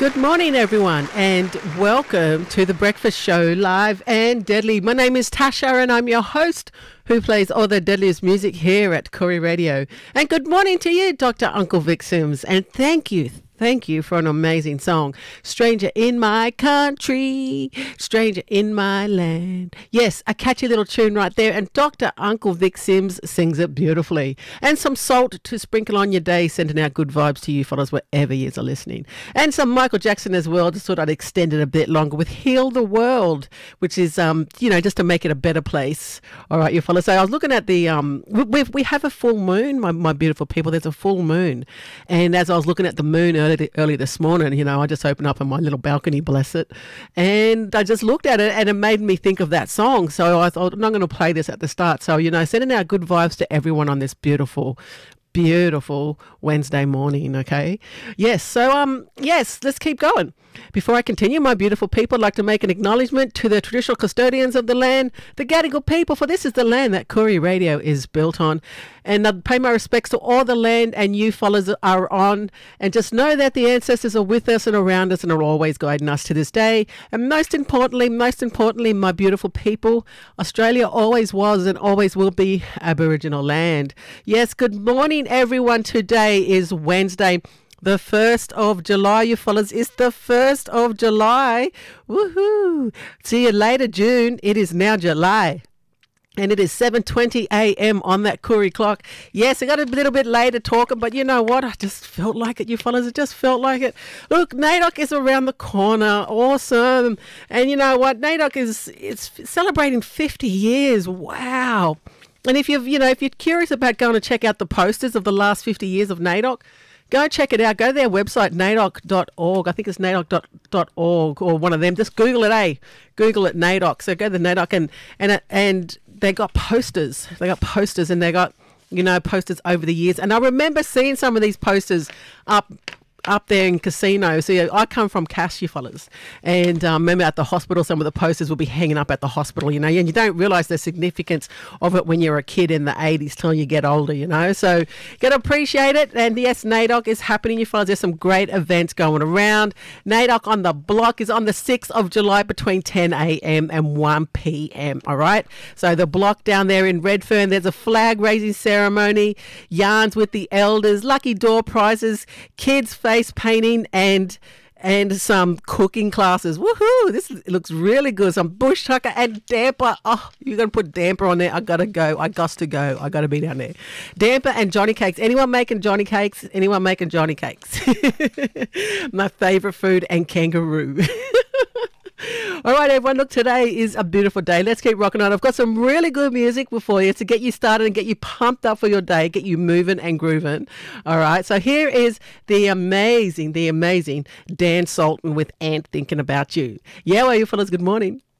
Good morning, everyone, and welcome to the Breakfast Show, live and deadly. My name is Tasha, and I'm your host who plays all the deadliest music here at Koori Radio. And good morning to you, Dr. Uncle Vic Sims, and thank you for an amazing song. Stranger in my country, stranger in my land. Yes, a catchy little tune right there, and Dr. Uncle Vic Sims sings it beautifully. And some salt to sprinkle on your day, sending out good vibes to you fellas wherever you are listening. And some Michael Jackson as well, just thought I'd extend it a bit longer with Heal the World, which is, just to make it a better place. All right, you fellas. So I was looking at the, we have a full moon, my beautiful people. There's a full moon. And as I was looking at the moon early this morning, I just opened up on my little balcony, bless it, and I just looked at it and it made me think of that song. So I thought, I'm not going to play this at the start. So, sending out good vibes to everyone on this beautiful Wednesday morning, okay? Yes, so, let's keep going. Before I continue, my beautiful people, I'd like to make an acknowledgement to the traditional custodians of the land, the Gadigal people, for this is the land that Koori Radio is built on. And I'd pay my respects to all the land and you fellas are on. And just know that the ancestors are with us and around us and are always guiding us to this day. And most importantly, my beautiful people, Australia always was and always will be Aboriginal land. Yes, good morning, everyone. Today is Wednesday, the 1st of July, you fellas. It's the 1st of July. Woohoo. See you later, June. It is now July. And it is 7:20 a.m. on that Koori clock. Yes, I got a little bit later talking, but you know what? I just felt like it, you fellas. It just felt like it. Look, NAIDOC is around the corner. Awesome. And you know what? NAIDOC it's celebrating 50 years. Wow. And if if you're curious about going to check out the posters of the last 50 years of NAIDOC, go check it out. Go to their website, naidoc.org. I think it's naidoc.org or one of them. Just Google it, Google it, NAIDOC. So go to NAIDOC and they got posters. They got posters and they got, posters over the years. And I remember seeing some of these posters up there in Casino. So I come from Cass, you fellas, and remember at the hospital some of the posters will be hanging up at the hospital, and you don't realise the significance of it when you're a kid in the 80s till you get older, so got to appreciate it. And yes, NAIDOC is happening, you fellas. There's some great events going around. NAIDOC on the block is on the 6th of July between 10 a.m. and 1 p.m. all right, so the block down there in Redfern, there's a flag raising ceremony, yarns with the elders, lucky door prizes, kids face painting and some cooking classes. Woohoo! This looks really good. Some bush tucker and damper. Oh, you're going to put damper on there. I got to go. I got to be down there. Damper and Johnny cakes. Anyone making Johnny cakes? My favourite food, and kangaroo. All right, everyone, look, today is a beautiful day. Let's keep rocking on. I've got some really good music before you to get you started and get you pumped up for your day, get you moving and grooving. All right, so here is the amazing Dan Sultan with Ant Thinking About You. Yeah, well, you fellas, good morning.